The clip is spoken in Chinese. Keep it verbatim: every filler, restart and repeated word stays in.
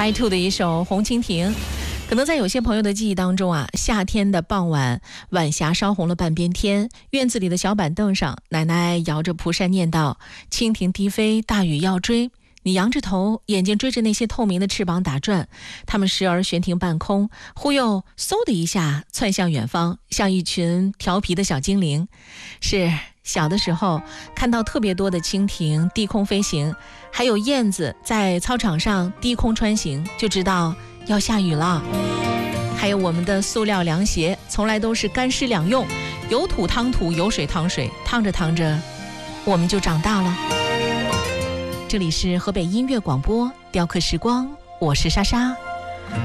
白兔的一首《红蜻蜓》。可能在有些朋友的记忆当中啊，夏天的傍晚，晚霞烧红了半边天，院子里的小板凳上，奶奶摇着蒲扇念道：蜻蜓低飞，大雨要追。你仰着头，眼睛追着那些透明的翅膀打转，它们时而悬停半空，忽又嗖的一下窜向远方，像一群调皮的小精灵。是小的时候看到特别多的蜻蜓低空飞行，还有燕子在操场上低空穿行，就知道要下雨了。还有我们的塑料凉鞋，从来都是干湿两用，有土烫土，有水烫水，烫着烫着我们就长大了。这里是河北音乐广播雕刻时光，我是莎莎。